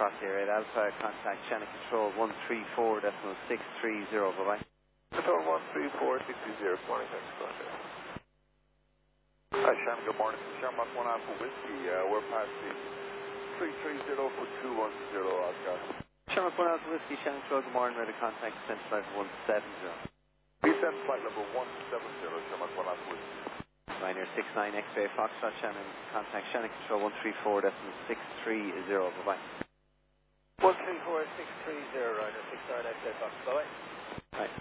Crosshair 8 Alpha, contact Shannon Control 134.630, bye-bye. Control 134.630, morning, thanks, Crosshair. Hi, Shannon, good morning. Shamrock 1 Alpha Whiskey, we're past the 330 for 210, Oscar. Shamrock 1 Alpha Whiskey, Shannon Control, good morning, ready to contact Central Flight 170. Descent flight level 170, Shamrock 1 Alpha Whiskey. Ryanair 69 X-Ray Foxtrot, Shannon, contact Shannon Control 134.630, bye-bye. 134.630, Ryanair 69 X-Ray Foxtrot, bye-bye. Right.